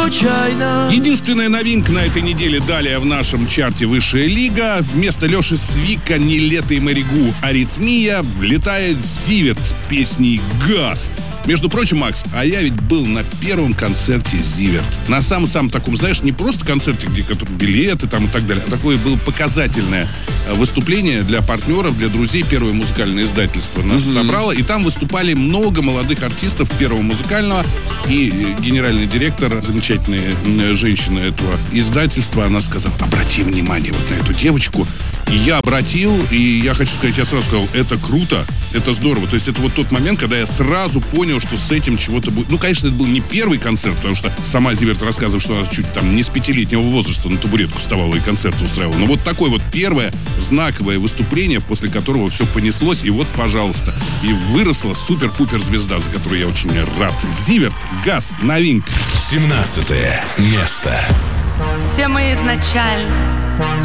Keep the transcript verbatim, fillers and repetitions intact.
случайно. Единственная новинка на этой неделе далее в нашем чарте «Высшая лига». Вместо Леши Свика, Нилетто и Маригу «Аритмия» влетает Зиверт с песней «Газ». Между прочим, Макс, а я ведь был на первом концерте Зиверт. На самом-самом таком, знаешь, не просто концерте, где билеты там и так далее, а такое было показательное выступление для партнеров, для друзей. Первое музыкальное издательство нас mm-hmm. собрало, и там выступали много молодых артистов Первого музыкального, и генеральный директор, замечательная женщина этого издательства, она сказала: обрати внимание вот на эту девочку. И я обратил, и я хочу сказать, я сразу сказал, это круто, это здорово. То есть это вот тот момент, когда я сразу понял, что с этим чего-то будет. Ну, конечно, это был не первый концерт, потому что сама Зиверт рассказывает, что она чуть там не с пятилетнего возраста на табуретку вставала и концерты устраивала. Но вот такое вот первое знаковое выступление, после которого все понеслось, и вот, пожалуйста, и выросла супер-пупер звезда, за которую я очень рад. Зиверт, «Газ», новинка. семнадцатое место. Все мы изначально